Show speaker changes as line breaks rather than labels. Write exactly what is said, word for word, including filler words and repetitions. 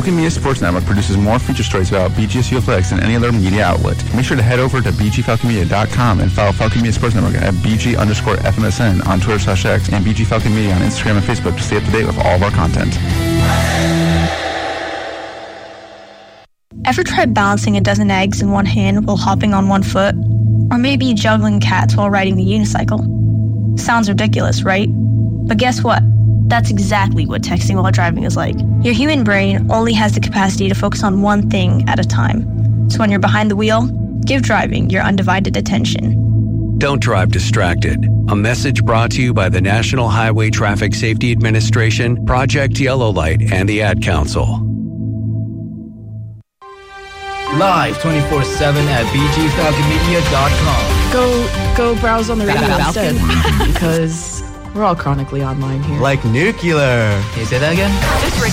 Falcon Media Sports Network produces more feature stories about B G S U Athletics than any other media outlet. Make sure to head over to b g falcon media dot com and follow Falcon Media Sports Network at bg underscore fmsn on Twitter slash X and B G Falcon Media on Instagram and Facebook to stay up to date with all of our content.
Ever tried balancing a dozen eggs in one hand while hopping on one foot? Or maybe juggling cats while riding the unicycle? Sounds ridiculous, right? But guess what? That's exactly what texting while driving is like. Your human brain only has the capacity to focus on one thing at a time. So when you're behind the wheel, give driving your undivided attention.
Don't drive distracted. A message brought to you by the National Highway Traffic Safety Administration, Project Yellow Light, and the Ad Council.
Live twenty-four seven at b g falcon media dot com.
Go, go browse on the radio instead, because we're all chronically online here.
Like nuclear.
Can you say that again?